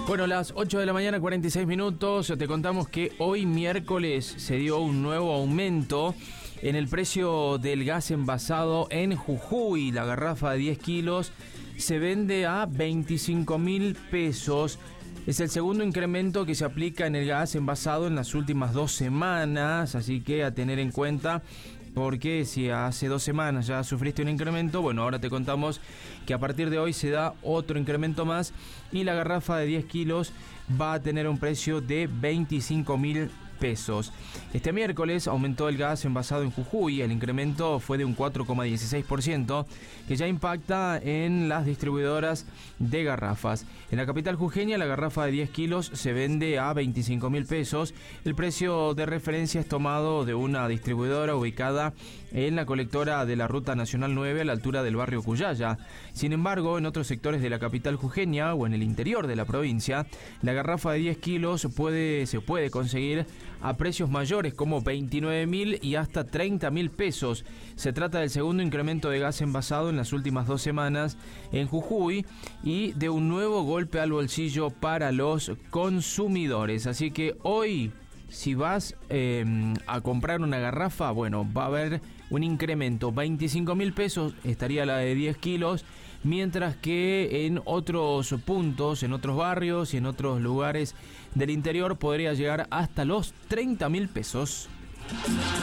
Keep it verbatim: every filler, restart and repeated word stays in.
Bueno, las ocho de la mañana, cuarenta y seis minutos, te contamos que hoy miércoles se dio un nuevo aumento en el precio del gas envasado en Jujuy. La garrafa de diez kilos se vende a veinticinco mil pesos. Es el segundo incremento que se aplica en el gas envasado en las últimas dos semanas, así que a tener en cuenta. Porque si hace dos semanas ya sufriste un incremento, bueno, ahora te contamos que a partir de hoy se da otro incremento más y la garrafa de diez kilos va a tener un precio de veinticinco mil pesos. Este miércoles aumentó el gas envasado en Jujuy. El incremento fue de un cuatro coma dieciséis por ciento, que ya impacta en las distribuidoras de garrafas. En la capital jujeña, la garrafa de diez kilos se vende a veinticinco mil pesos. El precio de referencia es tomado de una distribuidora ubicada en la colectora de la Ruta Nacional nueve a la altura del barrio Cuyaya. Sin embargo, en otros sectores de la capital jujeña o en el interior de la provincia, la garrafa de diez kilos puede, se puede conseguir a precios mayores como veintinueve mil y hasta treinta mil pesos. Se trata del segundo incremento de gas envasado en las últimas dos semanas en Jujuy y de un nuevo golpe al bolsillo para los consumidores. Así que hoy, si vas eh, a comprar una garrafa, bueno, va a haber un incremento. veinticinco mil pesos estaría la de diez kilos, mientras que en otros puntos, en otros barrios y en otros lugares del interior podría llegar hasta los treinta mil pesos.